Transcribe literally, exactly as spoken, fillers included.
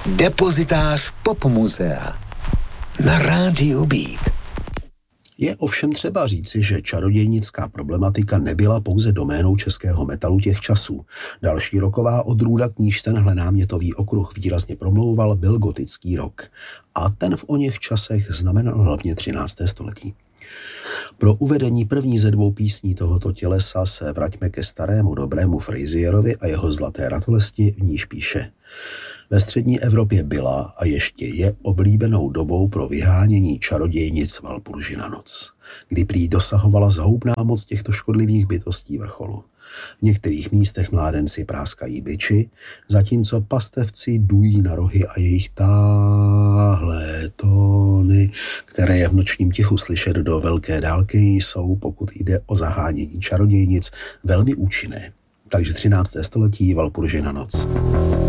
Depozitář popmuzea na rádiu Beat. Je ovšem třeba říci, že čarodějnická problematika nebyla pouze doménou českého metalu těch časů. Další roková odrůda, k níž tenhle námětový okruh výrazně promlouval, byl gotický rock. A ten v oněch časech znamenal hlavně třinácté století. Pro uvedení první ze dvou písní tohoto tělesa se vraťme ke starému dobrému Frasierovi a jeho Zlaté ratolesti, v níž píše: ve střední Evropě byla a ještě je oblíbenou dobou pro vyhánění čarodějnic Walpurgina noc, kdy prý dosahovala zhoubná moc těchto škodlivých bytostí vrcholu. V některých místech mládenci práskají biči, zatímco pastevci dují na rohy a jejich táhlé tóny, které je v nočním tichu slyšet do velké dálky, jsou, pokud jde o zahánění čarodějnic, velmi účinné. Takže třinácté století, Walpurgina noc.